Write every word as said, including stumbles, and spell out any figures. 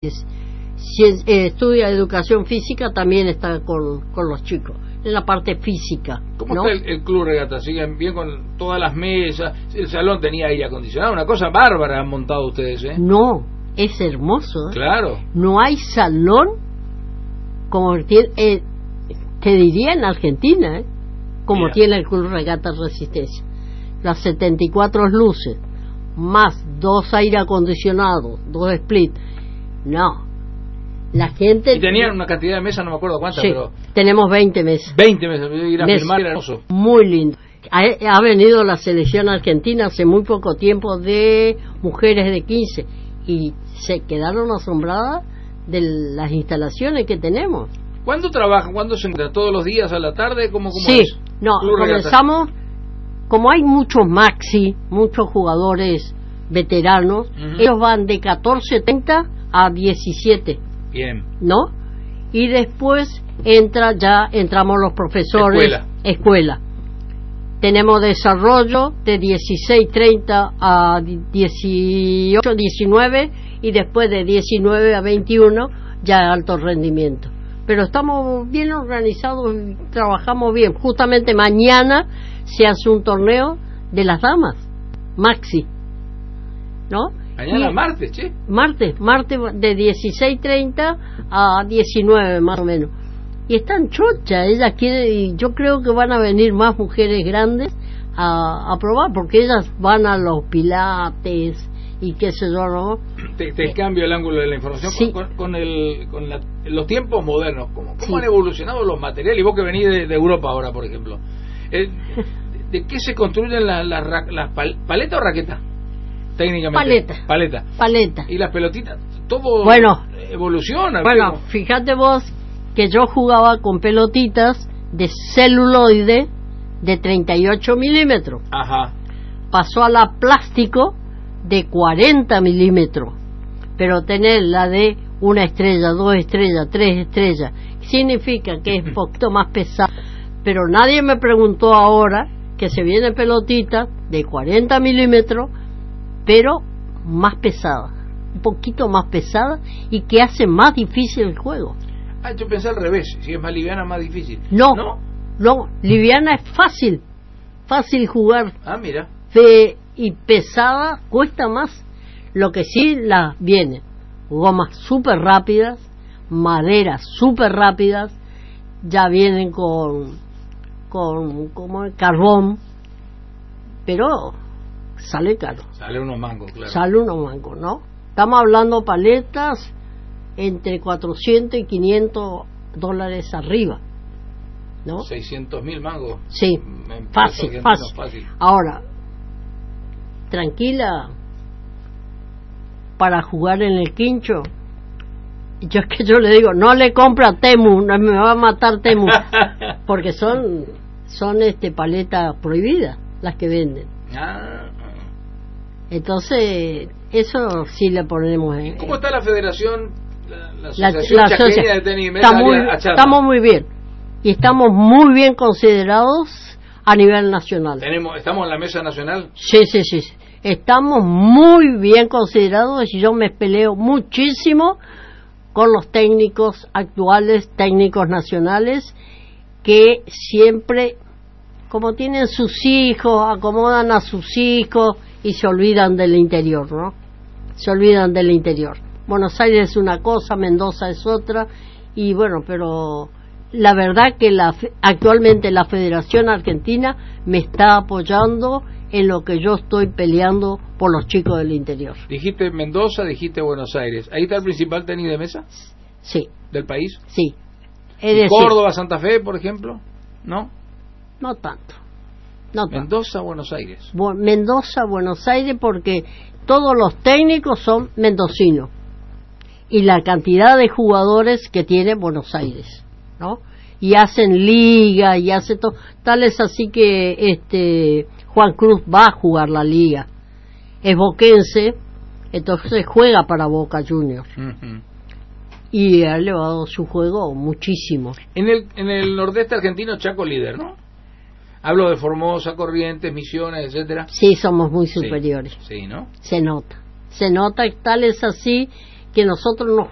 Si eh, estudia educación física, también está con, con los chicos, en la parte física. ¿Cómo ¿no? está el, el club regata? ¿Siguen bien con todas las mesas? El salón tenía aire acondicionado, una cosa bárbara han montado ustedes, ¿eh? No, es hermoso, ¿eh? Claro. No hay salón como tiene, eh, te diría en Argentina, ¿eh? Como Mira. tiene el club regata Resistencia. Las setenta y cuatro luces, más dos aire acondicionados, dos split. No. La gente... Y tenían una cantidad de mesas, no me acuerdo cuántas, sí, pero... tenemos veinte mesas. veinte mesas, ir a Mesas. filmar, era hermoso. Muy lindo. Ha, ha venido la selección argentina hace muy poco tiempo de mujeres de quince y se quedaron asombradas de las instalaciones que tenemos. ¿Cuándo trabajan? ¿Cuándo se encuentran? ¿Todos los días a la tarde? ¿Cómo, cómo Sí, es? no, Club regata. comenzamos, como hay muchos maxi, muchos jugadores veteranos, Uh-huh. ellos van de catorce treinta a diecisiete, Bien. ¿no? Y después entra ya, entramos los profesores, Escuela. escuela. Tenemos desarrollo de dieciséis treinta a dieciocho diecinueve y después de diecinueve a veintiuno ya alto rendimiento. Pero estamos bien organizados, trabajamos bien. Justamente mañana se hace un torneo de las damas, maxi, ¿no? Mañana Y- martes, che. Martes, martes de dieciséis treinta a diecinueve más o menos. Y están chochas, ellas quieren, y yo creo que van a venir más mujeres grandes a, a probar, porque ellas van a los pilates y qué sé yo, ¿no? Te, te cambio el ángulo de la información Sí. con, con, el, con la- los tiempos modernos. ¿Cómo, cómo Sí. han evolucionado los materiales? Y vos que venís de, de Europa ahora, por ejemplo. Eh, ¿De qué se construyen las la, ra- las pal- paletas o raquetas? Técnicamente. Paleta. Paleta. Paleta. Y las pelotitas, todo Bueno. evoluciona. Bueno, ¿cómo? fíjate vos que yo jugaba con pelotitas de celuloide de treinta y ocho milímetros. Ajá. Pasó a la plástico de cuarenta milímetros. Pero tener la de una estrella, dos estrellas, tres estrellas, significa que es un poquito más pesada. Pero nadie me preguntó ahora que se viene pelotita de cuarenta milímetros, pero más pesada, un poquito más pesada y que hace más difícil el juego. Ah, yo pensé al revés. Si es más liviana, más difícil. No, ¿No? no, liviana es fácil, fácil jugar, Ah, mira. fe- y pesada cuesta más. Lo que sí la viene, gomas súper rápidas, maderas súper rápidas, ya vienen con, con como el carbón, pero sale caro, Sale unos mangos, claro. sale unos mangos, ¿no? Estamos hablando paletas entre cuatrocientos y quinientos dólares arriba, ¿no? seiscientos mil mangos. Sí, En pesos fácil, argentinos, fácil. fácil. Ahora, tranquila, para jugar en el quincho, yo es que yo le digo, no le compra a Temu, no me va a matar Temu, porque son son este paletas prohibidas las que venden. Ah. Entonces, eso sí le ponemos en... ¿Cómo está la federación, la, la la- asociación la chaqueña asocia- de tenis y mesa está muy, a charla? estamos muy bien, y estamos muy bien considerados a nivel nacional. Tenemos, estamos en la mesa nacional. Sí, sí, sí, sí. Estamos muy bien considerados y yo me peleo muchísimo con los técnicos actuales, técnicos nacionales, que siempre, como tienen sus hijos, acomodan a sus hijos y se olvidan del interior, ¿no? Se olvidan del interior. Buenos Aires es una cosa, Mendoza es otra, y bueno, pero la verdad que la, actualmente la Federación Argentina me está apoyando en lo que yo estoy peleando por los chicos del interior. Dijiste Mendoza, dijiste Buenos Aires. ¿Ahí está el principal tenis de mesa Sí, del país? sí. Es ¿Y decir, Córdoba, Santa Fe, por ejemplo? ¿No? no tanto. No tanto. Mendoza, Buenos Aires. Bu- Mendoza, Buenos Aires, porque todos los técnicos son mendocinos. Y la cantidad de jugadores que tiene Buenos Aires, ¿no? Y hacen liga, y hace todo. Tal es así que este Juan Cruz va a jugar la liga. Es boquense, entonces juega para Boca Juniors. Uh-huh. Y ha elevado su juego muchísimo. En el, en el nordeste argentino, Chaco líder, ¿no? Hablo de Formosa, Corrientes, Misiones, etcétera. Sí, somos muy Sí, superiores. sí, ¿no? Se nota. Se nota, tal es así que nosotros nos